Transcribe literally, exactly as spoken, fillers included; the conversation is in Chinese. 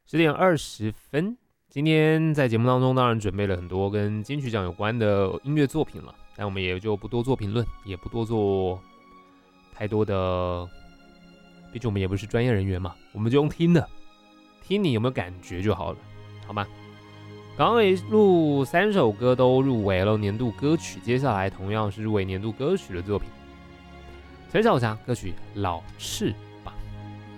十点二十分，今天在节目当中当然准备了很多跟金曲奖有关的音乐作品了，但我们也就不多做评论，也不多做太多的，毕竟我们也不是专业人员嘛，我们就用听的，听你有没有感觉就好了，好吗？刚刚一路三首歌都入围了年度歌曲，接下来同样是入围年度歌曲的作品，陈小霞歌曲《老翅》。